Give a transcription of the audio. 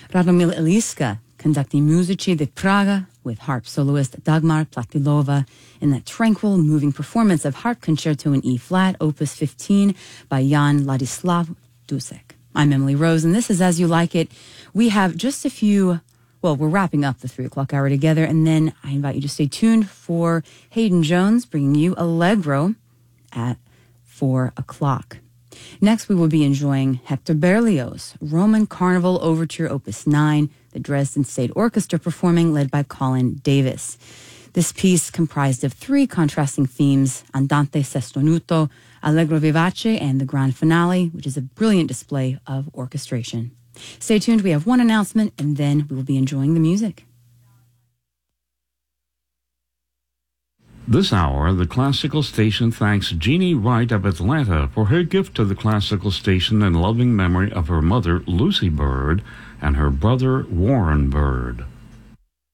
Radomil Eliska conducting Muzici de Praga with harp soloist Dagmar Platilova in that tranquil, moving performance of Harp Concerto in E-flat, Opus 15 by Jan Ladislav Dušek. I'm Emily Rose, and this is As You Like It. We have just a few, well, we're wrapping up the 3 o'clock hour together, and then I invite you to stay tuned for Hayden Jones bringing you Allegro at 4 o'clock. Next, we will be enjoying Hector Berlioz' Roman Carnival Overture Opus 9, the Dresden State Orchestra performing, led by Colin Davis. This piece comprised of 3 contrasting themes, Andante Sostenuto, Allegro Vivace, and the grand finale, which is a brilliant display of orchestration. Stay tuned, we have one announcement, and then we will be enjoying the music. This hour, the Classical Station thanks Jeannie Wright of Atlanta for her gift to the Classical Station in loving memory of her mother, Lucy Bird, and her brother, Warren Bird.